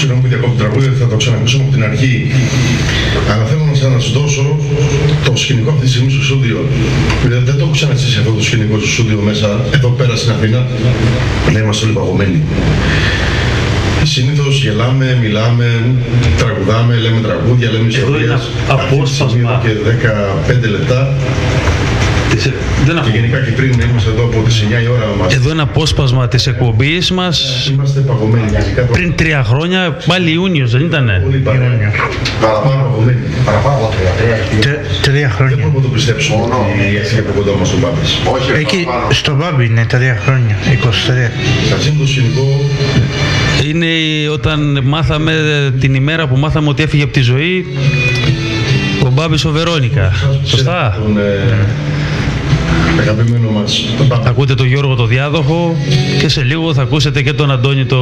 συγγνώμη που διακόπτω το τραγούδι, θα το ξανακούσουμε από την αρχή. Αλλά θέλω να σας δώσω το σκηνικό αυτή τη στιγμή στο στούντιο. Δεν το έχω ξαναζήσει αυτό το σκηνικό στο στούντιο μέσα, εδώ πέρα στην Αθήνα. Να είμαστε όλοι παγωμένοι. Συνήθως γελάμε, μιλάμε, τραγουδάμε, λέμε τραγούδια, λέμε ιστορίες. Απόσπασμα. Και 15 λεπτά. Και γενικά και πριν είμαστε εδώ από τις 9 η ώρα μας. Εδώ είναι απόσπασμα της εκπομπής μας. Είμαστε παγωμένοι. Πριν 3 χρόνια, πάλι Ιούνιος, δεν ήτανε? Πολύ παραπάνω παγωμένοι. Παραπάνω 3 χρόνια. Δεν μπορούμε να το πιστέψουμε ότι έφυγε από κοντά μας ο Μπάμπης. Εκεί στο Μπάμπη είναι 3 χρόνια, 23. Σας είναι το σκηνικό. Είναι όταν μάθαμε, την ημέρα που μάθαμε ότι έφυγε από τη ζωή ο Μπάμπης ο Βερόνικα. Σωστά? Τον αγαπημένο μας τον Μπάμπη. Ακούτε τον Γιώργο το Διάδοχο και σε λίγο θα ακούσετε και τον Αντώνη